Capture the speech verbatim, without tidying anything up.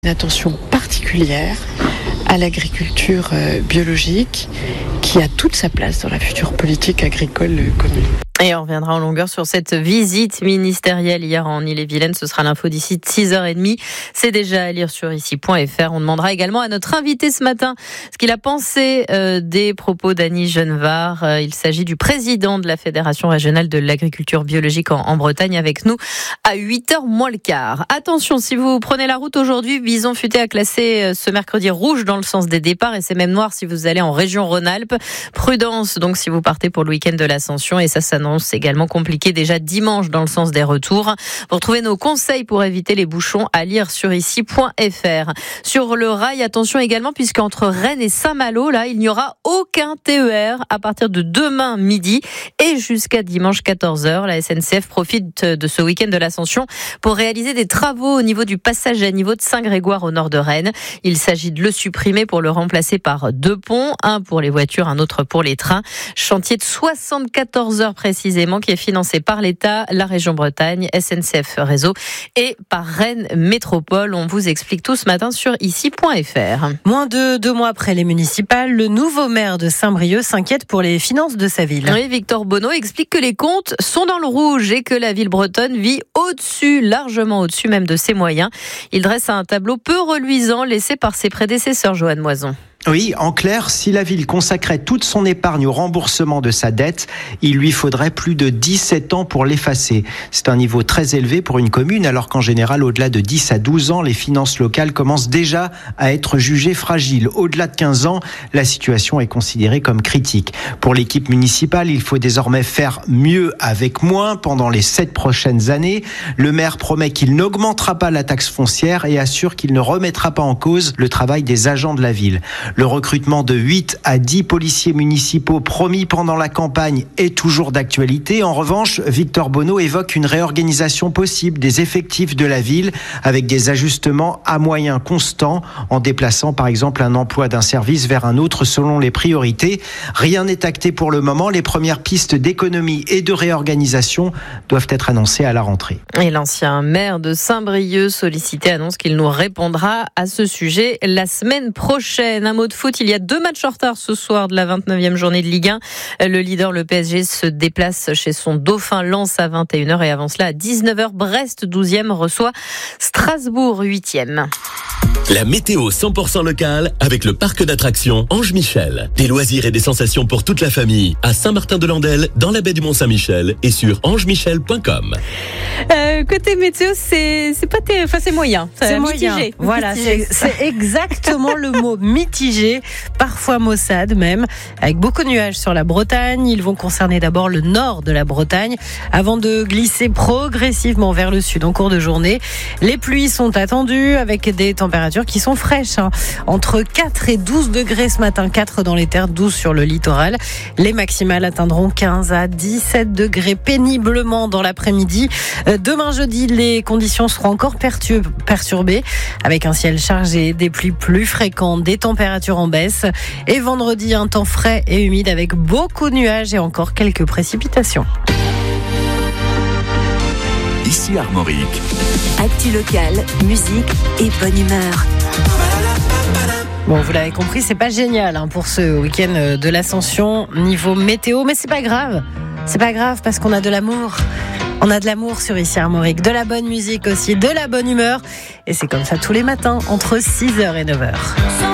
Une attention particulière à l'agriculture biologique qui a toute sa place dans la future politique agricole commune. Et on reviendra en longueur sur cette visite ministérielle hier en Ille-et-Vilaine. Ce sera l'info d'ici six heures trente. C'est déjà à lire sur ici point f r. On demandera également à notre invité ce matin ce qu'il a pensé euh, des propos d'Annie Genevard. Euh, il s'agit du président de la Fédération régionale de l'agriculture biologique en, en Bretagne avec nous à huit heures moins le quart. Attention, si vous prenez la route aujourd'hui, Bison Futé a classé euh, ce mercredi rouge dans le sens des départs et c'est même noir si vous allez en région Rhône-Alpes. Prudence donc si vous partez pour le week-end de l'Ascension et ça s'annonce C'est également compliqué déjà dimanche dans le sens des retours. Vous retrouvez nos conseils pour éviter les bouchons à lire sur ici point f r. Sur le rail, attention également puisqu'entre Rennes et Saint-Malo, là, il n'y aura aucun T E R à partir de demain midi et jusqu'à dimanche quatorze heures. La S N C F profite de ce week-end de l'Ascension pour réaliser des travaux au niveau du passage à niveau de Saint-Grégoire au nord de Rennes. Il s'agit de le supprimer pour le remplacer par deux ponts, un pour les voitures, un autre pour les trains. Chantier de soixante-quatorze heures précisément qui est financé par l'État, la région Bretagne, S N C F Réseau et par Rennes Métropole. On vous explique tout ce matin sur ici point f r. Moins de deux mois après les municipales, le nouveau maire de Saint-Brieuc s'inquiète pour les finances de sa ville. Oui, Victor Bonneau explique que les comptes sont dans le rouge et que la ville bretonne vit au-dessus, largement au-dessus même de ses moyens. Il dresse un tableau peu reluisant laissé par ses prédécesseurs, Joanne Moison. Oui, en clair, si la ville consacrait toute son épargne au remboursement de sa dette, il lui faudrait plus de dix-sept ans pour l'effacer. C'est un niveau très élevé pour une commune, alors qu'en général, au-delà de dix à douze ans, les finances locales commencent déjà à être jugées fragiles. Au-delà de quinze ans, la situation est considérée comme critique. Pour l'équipe municipale, il faut désormais faire mieux avec moins pendant les sept prochaines années. Le maire promet qu'il n'augmentera pas la taxe foncière et assure qu'il ne remettra pas en cause le travail des agents de la ville. Le recrutement de huit à dix policiers municipaux promis pendant la campagne est toujours d'actualité. En revanche, Victor Bonneau évoque une réorganisation possible des effectifs de la ville avec des ajustements à moyens constants en déplaçant par exemple un emploi d'un service vers un autre selon les priorités. Rien n'est acté pour le moment. Les premières pistes d'économie et de réorganisation doivent être annoncées à la rentrée. Et l'ancien maire de Saint-Brieuc sollicité annonce qu'il nous répondra à ce sujet la semaine prochaine. Un mot de foot, il y a deux matchs en retard ce soir de la vingt-neuvième journée de Ligue un. Le leader, le P S G, se déplace chez son dauphin Lens à vingt et une heures et avant cela à dix-neuf heures, Brest douzième reçoit Strasbourg huitième. La météo cent pour cent locale avec le parc d'attractions Ange Michel. Des loisirs et des sensations pour toute la famille à Saint-Martin-de-Landelle, dans la baie du Mont-Saint-Michel et sur ange michel point com. Euh, côté météo, c'est c'est pas t- enfin c'est moyen, c'est, c'est mitigé. Moyen. Voilà, mitigé. c'est, c'est exactement le mot mitigé, parfois maussade même, avec beaucoup de nuages sur la Bretagne. Ils vont concerner d'abord le nord de la Bretagne avant de glisser progressivement vers le sud en cours de journée. Les pluies sont attendues avec des températures qui sont fraîches, hein. Entre quatre et douze degrés ce matin, quatre dans les terres, douze sur le littoral. Les maximales atteindront quinze à dix-sept degrés péniblement dans l'après-midi. Demain jeudi, les conditions seront encore perturbées avec un ciel chargé, des pluies plus fréquentes, des températures en baisse. Et vendredi, un temps frais et humide avec beaucoup de nuages et encore quelques précipitations. Ici Armorique. Actu locale, musique et bonne humeur. Bon, vous l'avez compris, c'est pas génial hein, pour ce week-end de l'Ascension niveau météo, mais c'est pas grave. C'est pas grave parce qu'on a de l'amour. On a de l'amour sur ici Armorique, de la bonne musique aussi, de la bonne humeur. Et c'est comme ça tous les matins entre six heures et neuf heures.